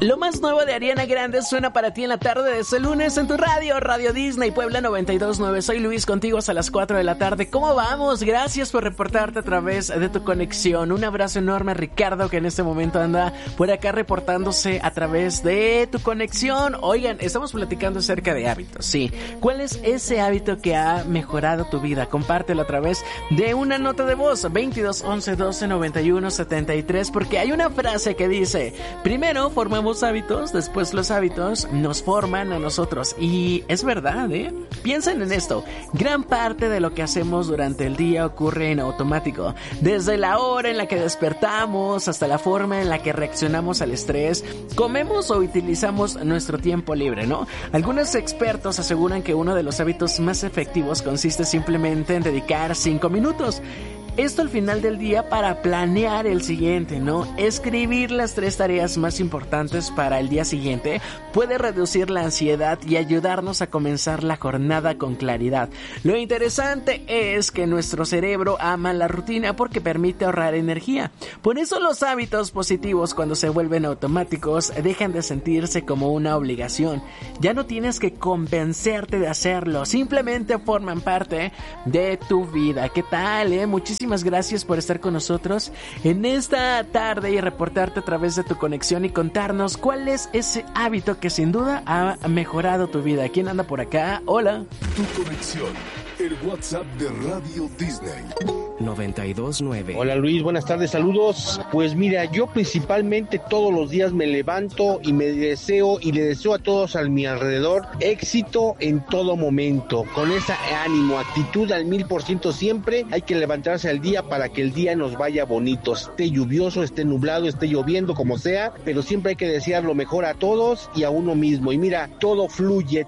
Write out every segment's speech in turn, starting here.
Lo más nuevo de Ariana Grande suena para ti en la tarde de este lunes en tu radio, Radio Disney Puebla 92.9. Soy Luis, contigo hasta las 4 de la tarde. ¿Cómo vamos? Gracias por reportarte a través de tu conexión. Un abrazo enorme a Ricardo, que en este momento anda por acá reportándose a través de tu conexión. Oigan, estamos platicando acerca de hábitos, sí. ¿Cuál es ese hábito que ha mejorado tu vida? Compártelo a través de una nota de voz, 22 11 12 91 73, porque hay una frase que dice: primero formamos hábitos, después los hábitos nos forman a nosotros. Y es verdad, piensen en esto, gran parte de lo que hacemos durante el día ocurre en automático, desde la hora en la que despertamos hasta la forma en la que reaccionamos al estrés, comemos o utilizamos nuestro tiempo libre, ¿no? Algunos expertos aseguran que uno de los hábitos más efectivos consiste simplemente en dedicar 5 minutos. Esto al final del día para planear el siguiente, ¿no? Escribir las 3 tareas más importantes para el día siguiente puede reducir la ansiedad y ayudarnos a comenzar la jornada con claridad. Lo interesante es que nuestro cerebro ama la rutina porque permite ahorrar energía. Por eso los hábitos positivos, cuando se vuelven automáticos, dejan de sentirse como una obligación. Ya no tienes que convencerte de hacerlo, simplemente forman parte de tu vida. ¿Qué tal, Muchísimas gracias por estar con nosotros en esta tarde y reportarte a través de tu conexión y contarnos cuál es ese hábito que sin duda ha mejorado tu vida. ¿Quién anda por acá? Hola. Tu conexión, el WhatsApp de Radio Disney. 92.9. Hola Luis, buenas tardes, saludos. Pues mira, yo principalmente todos los días me levanto y le deseo a todos a mi alrededor éxito en todo momento, con ese ánimo, actitud al 1000% siempre. Hay que levantarse al día para que el día nos vaya bonito, esté lluvioso, esté nublado, esté lloviendo, como sea, pero siempre hay que desear lo mejor a todos y a uno mismo. Y mira, todo fluye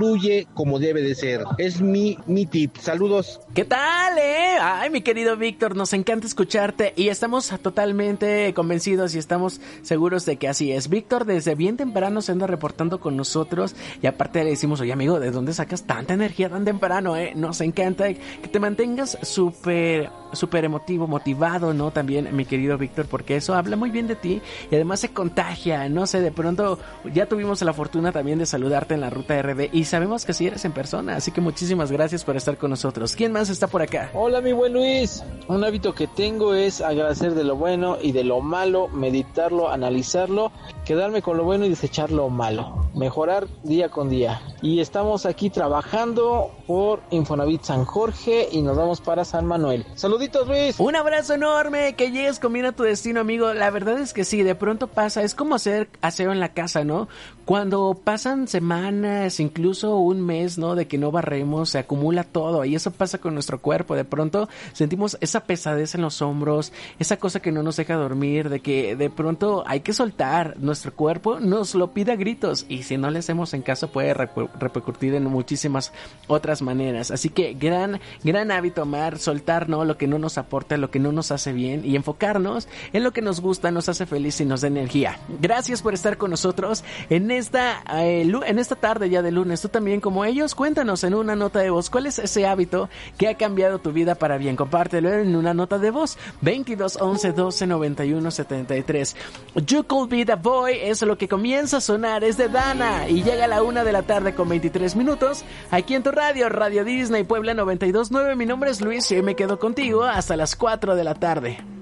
como debe de ser. Es mi tip. Saludos. ¿Qué tal, Ay, mi querido Víctor, nos encanta escucharte y estamos totalmente convencidos y estamos seguros de que así es. Víctor desde bien temprano se anda reportando con nosotros y aparte le decimos: oye amigo, ¿de dónde sacas tanta energía tan temprano, Nos encanta que te mantengas súper emotivo, motivado, ¿no? También, mi querido Víctor, porque eso habla muy bien de ti y además se contagia, no sé, de pronto ya tuvimos la fortuna también de saludarte en la ruta RD y sabemos que sí eres en persona, así que muchísimas gracias por estar con nosotros. ¿Quién más está por acá? Hola mi buen Luis, un hábito que tengo es agradecer de lo bueno y de lo malo, meditarlo, analizarlo, quedarme con lo bueno y desechar lo malo, mejorar día con día. Y estamos aquí trabajando por Infonavit San Jorge y nos vamos para San Manuel. Saluditos Luis. Un abrazo enorme, que llegues con bien a tu destino, amigo. La verdad es que sí, de pronto pasa, es como hacer aseo en la casa, ¿no? Cuando pasan semanas, incluso un mes, ¿no? De que no barremos, se acumula todo y eso pasa con nuestro cuerpo. De pronto sentimos esa pesadez en los hombros, esa cosa que no nos deja dormir, de que de pronto hay que soltar. Nuestro cuerpo nos lo pide a gritos y si no le hacemos en caso puede repercutir en muchísimas otras maneras. Así que gran hábito, Omar, soltar, ¿no? Lo que no nos aporta, lo que no nos hace bien y enfocarnos en lo que nos gusta, nos hace feliz y nos da energía. Gracias por estar con nosotros en esta tarde ya de lunes. Tú también, como ellos, cuéntanos en una nota de voz cuál es ese hábito que ha cambiado tu vida para bien. Compártelo en una nota de voz, 22 11 12 91 73. You Could Be The Boy es lo que comienza a sonar, es de Dana y llega a la 1 de la tarde con 23 minutos aquí en tu radio, Radio Disney Puebla 92.9. Mi nombre es Luis y hoy me quedo contigo hasta las 4 de la tarde.